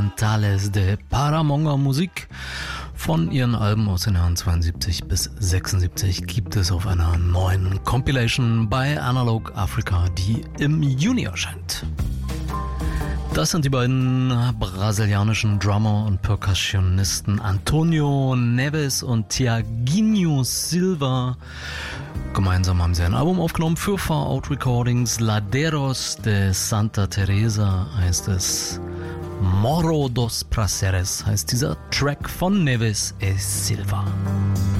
Orientales de Paramonga Musik. Von ihren Alben aus den Jahren 72 bis 76 gibt es auf einer neuen Compilation bei Analog Africa, die im Juni erscheint. Das sind die beiden brasilianischen Drummer und Percussionisten Antonio Neves und Tiaguinho Silva. Gemeinsam haben sie ein Album aufgenommen für Far Out Recordings. Laderos de Santa Teresa heißt es. Morro dos Prazeres heißt dieser Track von Neves e Silva.